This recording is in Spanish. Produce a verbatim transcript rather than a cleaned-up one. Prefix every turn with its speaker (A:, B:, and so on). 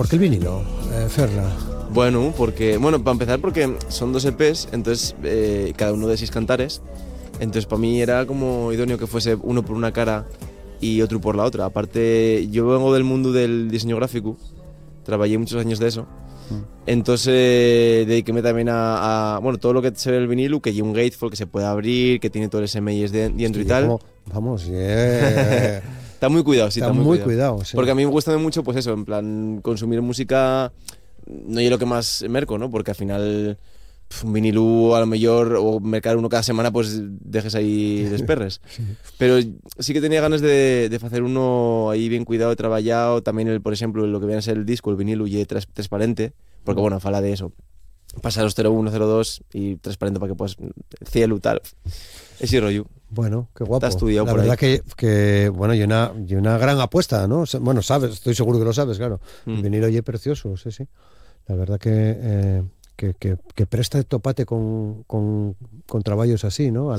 A: ¿por qué el vinilo, eh, Ferla?
B: Bueno, porque, bueno, para empezar porque son dos E Pes, entonces eh, cada uno de seis cantares, entonces para mí era como idóneo que fuese uno por una cara y otro por la otra. Aparte, yo vengo del mundo del diseño gráfico, trabajé muchos años de eso, entonces dediquéme también a, a, bueno, todo lo que se ve en el vinilo, que hay un gatefold que se puede abrir, que tiene todo el S M I S de, dentro
A: Sí,
B: y tal.
A: como, vamos, yeah.
B: Está muy cuidado, sí,
A: está,
B: está muy,
A: muy
B: cuidado.
A: cuidado, sí.
B: Porque a mí me gusta mucho, pues eso, en plan, consumir música no es lo que más merco, ¿no? Porque al final pf, un vinilo a lo mejor, o mercar uno cada semana, pues dejes ahí desperres.
A: Sí.
B: Pero sí que tenía ganas de, de hacer uno ahí bien cuidado, trabajado. También, el, por ejemplo, lo que viene a ser el disco, el vinilo, y tras, transparente, porque bueno, fala de eso. Pasaros cero uno, cero dos y transparente para que puedas cielo y tal. Ese rollo.
A: Bueno, qué guapo.
B: Está estudiado
A: La
B: por
A: verdad
B: ahí.
A: que, que, bueno, y una, y una gran apuesta, ¿no? Bueno, sabes, estoy seguro que lo sabes, claro.
B: Mm.
A: El vinilo es precioso, sí, sí. La verdad que, eh, que, que, que presta topate con, con, con trabajos así, ¿no?